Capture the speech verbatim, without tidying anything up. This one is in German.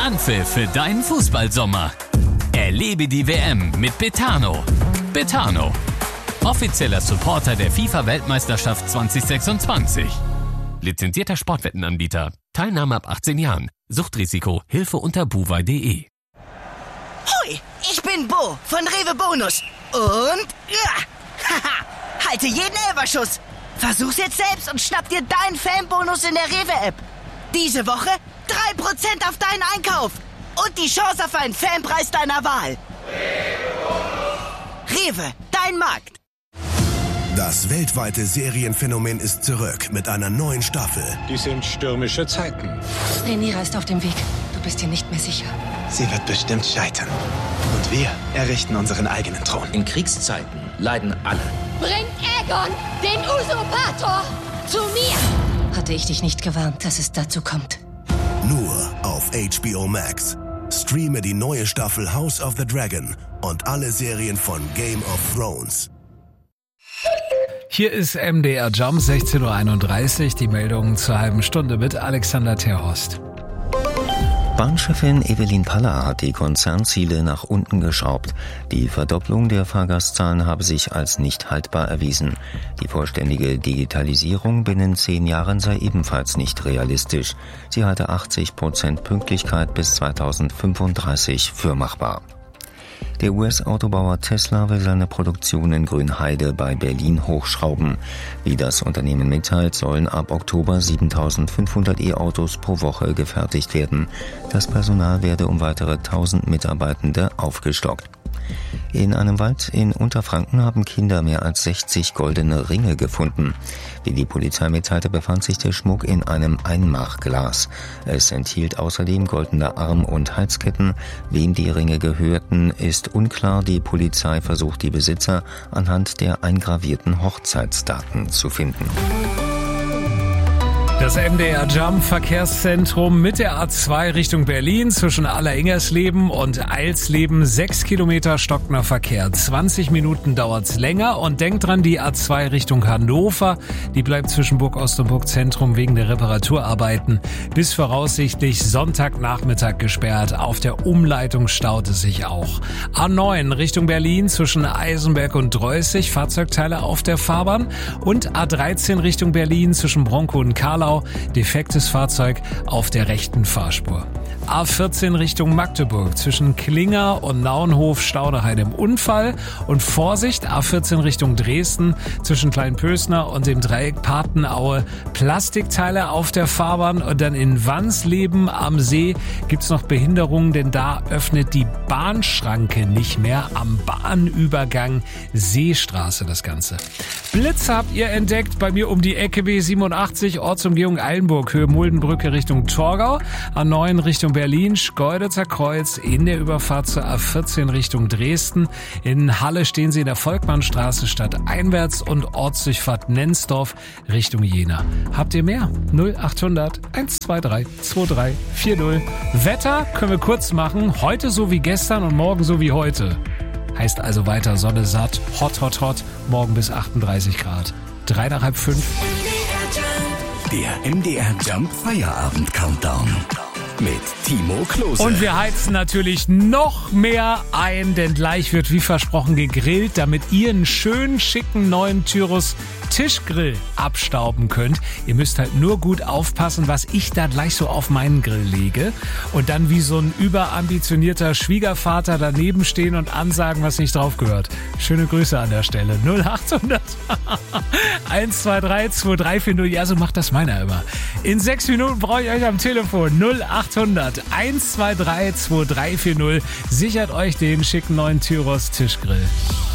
Anpfiff für deinen Fußballsommer. Erlebe die W M mit Betano. Betano, offizieller Supporter der FIFA-Weltmeisterschaft zwanzig sechsundzwanzig. Lizenzierter Sportwettenanbieter. Teilnahme ab achtzehn Jahren. Suchtrisiko. Hilfe unter buwei punkt de. Hui, ich bin Bo von Rewe Bonus. Und ja, haha, halte jeden Elferschuss. Versuch's jetzt selbst und schnapp dir deinen Fanbonus in der Rewe-App. Diese Woche drei Prozent auf deinen Einkauf. Und die Chance auf einen Fanpreis deiner Wahl. Rewe, dein Markt. Das weltweite Serienphänomen ist zurück mit einer neuen Staffel. Die sind stürmische Zeiten. Rhaenyra ist auf dem Weg. Du bist dir nicht mehr sicher. Sie wird bestimmt scheitern. Und wir errichten unseren eigenen Thron. In Kriegszeiten leiden alle. Bringt Aegon, den Usurpator, zu mir! Hatte ich dich nicht gewarnt, dass es dazu kommt? Nur auf H B O Max. Streame die neue Staffel House of the Dragon und alle Serien von Game of Thrones. Hier ist M D R Jump, sechzehn Uhr einunddreißig, die Meldung zur halben Stunde mit Alexander Terhorst. Bahnchefin Evelyn Paller hat die Konzernziele nach unten geschraubt. Die Verdopplung der Fahrgastzahlen habe sich als nicht haltbar erwiesen. Die vollständige Digitalisierung binnen zehn Jahren sei ebenfalls nicht realistisch. Sie halte achtzig Prozent Pünktlichkeit bis zweitausendfünfunddreißig für machbar. Der U S-Autobauer Tesla will seine Produktion in Grünheide bei Berlin hochschrauben. Wie das Unternehmen mitteilt, sollen ab Oktober siebentausendfünfhundert E-Autos pro Woche gefertigt werden. Das Personal werde um weitere tausend Mitarbeitende aufgestockt. In einem Wald in Unterfranken haben Kinder mehr als sechzig goldene Ringe gefunden. Wie die Polizei mitteilte, befand sich der Schmuck in einem Einmachglas. Es enthielt außerdem goldene Arm- und Halsketten. Wem die Ringe gehörten, ist unklar. Die Polizei versucht, die Besitzer anhand der eingravierten Hochzeitsdaten zu finden. Das M D R Jump Verkehrszentrum mit der A zwei Richtung Berlin zwischen Alleringgersleben und Eilsleben. Sechs Kilometer stockender Verkehr. zwanzig Minuten dauert's länger. Und denkt dran, die A zwei Richtung Hannover, die bleibt zwischen Burgost und Burgzentrum wegen der Reparaturarbeiten bis voraussichtlich Sonntagnachmittag gesperrt. Auf der Umleitung staut es sich auch. A neun Richtung Berlin zwischen Eisenberg und Dreußig. Fahrzeugteile auf der Fahrbahn. Und A dreizehn Richtung Berlin zwischen Bronkow und Karlau. Defektes Fahrzeug auf der rechten Fahrspur. A vierzehn Richtung Magdeburg zwischen Klinger und Naunhof Staudeheide im Unfall. Und Vorsicht, A vierzehn Richtung Dresden zwischen Kleinpösner und dem Dreieck Patenaue. Plastikteile auf der Fahrbahn. Und dann in Wansleben am See gibt's noch Behinderungen, denn da öffnet die Bahnschranke nicht mehr am Bahnübergang Seestraße das Ganze. Blitz habt ihr entdeckt bei mir um die Ecke B siebenundachtzig, Ortsumgehung Eilenburg, Höhe Muldenbrücke Richtung Torgau, A neun Richtung Berlin, Schkeuditzer Kreuz in der Überfahrt zur A vierzehn Richtung Dresden. In Halle stehen sie in der Volkmannstraße stadteinwärts und Ortsdurchfahrt Nensdorf Richtung Jena. Habt ihr mehr? null achthundert eins zwei drei zwei drei vier null. Wetter können wir kurz machen. Heute so wie gestern und morgen so wie heute. Heißt also weiter Sonne satt, hot, hot, hot, morgen bis achtunddreißig Grad. Drei nach halb fünf. Der M D R Jump Feierabend Countdown mit Timo Klose. Und wir heizen natürlich noch mehr ein, denn gleich wird wie versprochen gegrillt, damit ihr einen schönen, schicken neuen Tyrus Tischgrill abstauben könnt. Ihr müsst halt nur gut aufpassen, was ich da gleich so auf meinen Grill lege und dann wie so ein überambitionierter Schwiegervater daneben stehen und ansagen, was nicht drauf gehört. Schöne Grüße an der Stelle. null achthundert eins zwei drei zwei drei vier null. Ja, so macht das meiner immer. In sechs Minuten brauche ich euch am Telefon. null achthundert eins zwei drei zwei drei vier null. Sichert euch den schicken neuen Tyros Tischgrill.